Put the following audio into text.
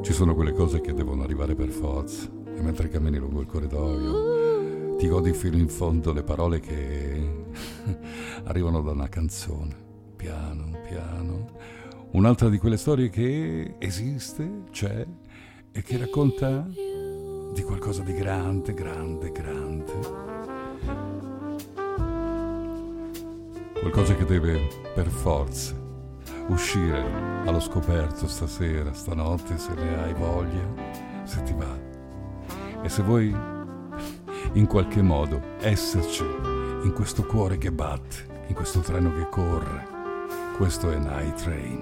Ci sono quelle cose che devono arrivare per forza, e mentre cammini lungo il corridoio ti godi fino in fondo le parole che arrivano da una canzone, piano piano. Un'altra di quelle storie che esiste, c'è, e che racconta di qualcosa di grande, grande, grande. Qualcosa che deve per forza uscire allo scoperto stasera, stanotte, se ne hai voglia, se ti va. E se vuoi in qualche modo esserci in questo cuore che batte, in questo treno che corre. Questo è Night Train.